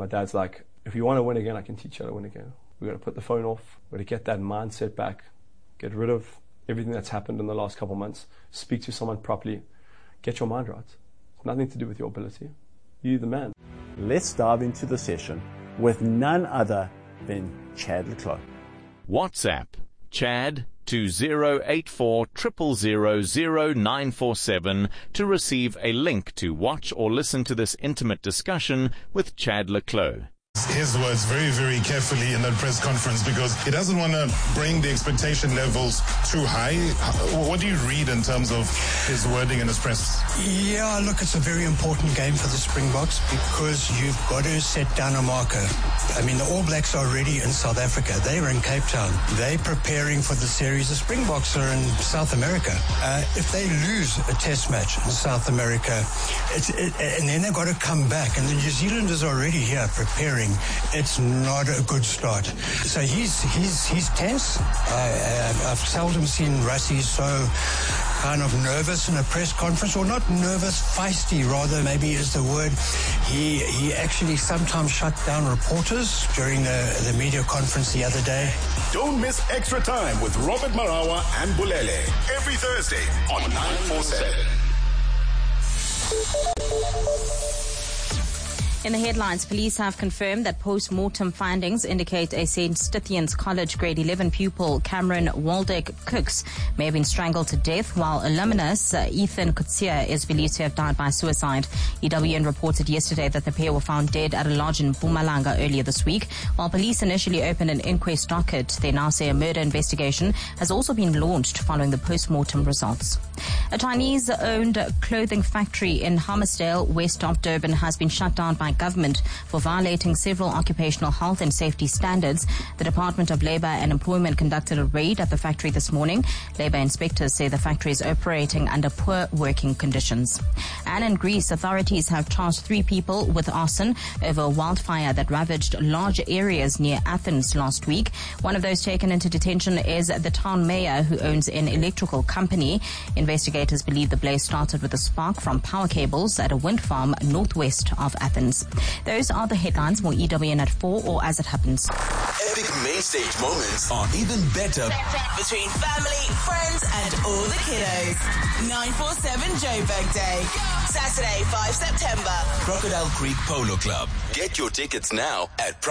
My dad's like, if you want to win again, I can teach you how to win again. We've got to put the phone off. We've got to get that mindset back. Get rid of everything that's happened in the last couple of months. Speak to someone properly. Get your mind right. It's nothing to do with your ability. You're the man. Let's dive into the session with none other than Chad le Clos. WhatsApp Chad 2084 000 947 to receive a link to watch or listen to this intimate discussion with Chad le Clos. His words very, very carefully in that press conference because he doesn't want to bring the expectation levels too high. What do you read in terms of his wording in his press? Yeah, look, it's a very important game for the Springboks because you've got to set down a marker. I mean, the All Blacks are already in South Africa. They're in Cape Town. They're preparing for the series. The Springboks are in South America. If they lose a test match in South America, and then they've got to come back, and the New Zealanders are already here preparing. It's not a good start. So he's tense. I've seldom seen Rassie so kind of nervous in a press conference, or not nervous, feisty rather maybe is the word. He actually sometimes shut down reporters during the media conference the other day. Don't miss Extra Time with Robert Marawa and Bulele every Thursday on 947. In the headlines, police have confirmed that post-mortem findings indicate a St. Stithians College grade 11 pupil, Cameron Waldeck Cooks, may have been strangled to death, while alumnus Ethan Kutsia is believed to have died by suicide. EWN reported yesterday that the pair were found dead at a lodge in Mpumalanga earlier this week. While police initially opened an inquest docket, they now say a murder investigation has also been launched following the post-mortem results. A Chinese-owned clothing factory in Hammersdale, West of Durban, has been shut down by government for violating several occupational health and safety standards. The Department of Labour and Employment conducted a raid at the factory this morning. Labour inspectors say the factory is operating under poor working conditions. And in Greece, authorities have charged 3 people with arson over a wildfire that ravaged large areas near Athens last week. One of those taken into detention is the town mayor, who owns an electrical company. Investigators believe the blaze started with a spark from power cables at a wind farm northwest of Athens. Those are the headlines. More EWN at 4 or as it happens. Epic main stage moments are even better between family, friends, and all the kiddos. 947 Joburg Day. Saturday, 5 September. Crocodile Creek Polo Club. Get your tickets now at